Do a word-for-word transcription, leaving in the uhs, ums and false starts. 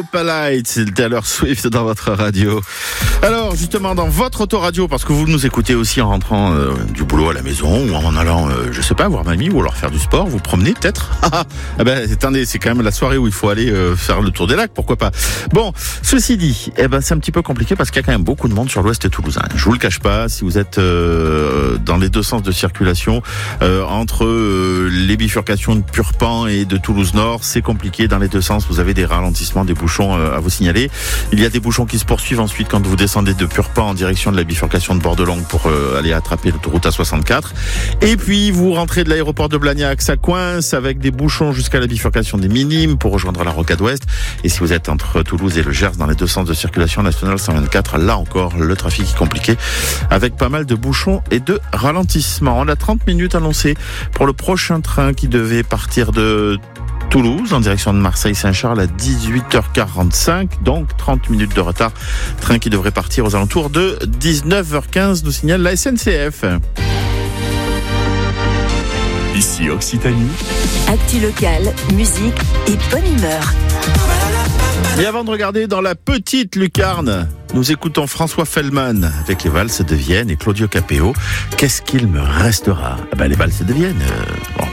Opalite, c'est Taylor Swift dans votre radio. Alors justement dans votre autoradio, parce que vous nous écoutez aussi en rentrant euh, du boulot à la maison ou en allant, euh, je sais pas, voir mamie ou alors faire du sport, vous promenez peut-être. Ah ben attendez, c'est quand même la soirée où il faut aller euh, faire le tour des lacs, pourquoi pas. Bon, ceci dit, eh ben c'est un petit peu compliqué parce qu'il y a quand même beaucoup de monde sur l'ouest toulousain. Je vous le cache pas, si vous êtes euh, dans les deux sens de circulation euh, entre euh, les bifurcations de Purpan et de Toulouse Nord, c'est compliqué dans les deux sens. Vous avez des ralentissements, des bouchons euh, à vous signaler. Il y a des bouchons qui se poursuivent ensuite quand vous descendez de Purpan en direction de la bifurcation de Bordelongue pour euh, aller attraper l'autoroute A soixante-quatre. Et puis vous rentrez de l'aéroport de Blagnac, ça coince avec des bouchons jusqu'à la bifurcation des Minimes pour rejoindre la Rocade Ouest. Et si vous êtes entre Toulouse et le Gers dans les deux sens de circulation nationale cent vingt-quatre, là encore le trafic est compliqué avec pas mal de bouchons et de ralentissements. On a trente minutes annoncées pour le prochain train qui devait partir de Toulouse en direction de Marseille-Saint-Charles à dix-huit heures quarante-cinq, donc trente minutes de retard. Train qui devrait partir aux alentours de dix-neuf heures quinze, nous signale la S N C F. Ici Occitanie. Actu locale, musique et bonne humeur. Et avant de regarder dans la petite lucarne, nous écoutons François Fellman avec les valses de Vienne et Claudio Capéo. Qu'est-ce qu'il me restera ? Ah ben les valses de Vienne, euh, bon,